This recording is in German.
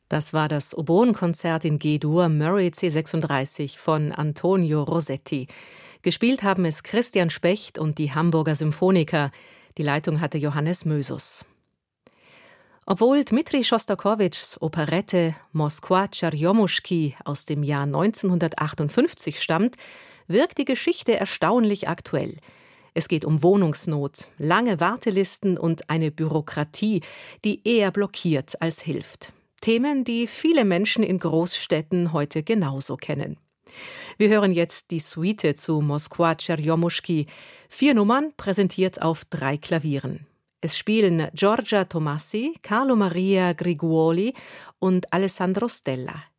Das war das Oboenkonzert in G-Dur Murray C36 von Antonio Rossetti. Gespielt haben es Christian Specht und die Hamburger Symphoniker. Die Leitung hatte Johannes Mösus. Obwohl Dmitri Schostakowitschs Operette Moskwa Tscherjomuschki aus dem Jahr 1958 stammt, wirkt die Geschichte erstaunlich aktuell. Es geht um Wohnungsnot, lange Wartelisten und eine Bürokratie, die eher blockiert als hilft. Themen, die viele Menschen in Großstädten heute genauso kennen. Wir hören jetzt die Suite zu Moskwa Tscherjomuschki. 4 Nummern, präsentiert auf 3 Klavieren. Es spielen Giorgia Tomassi, Carlo Maria Griguoli und Alessandro Stella.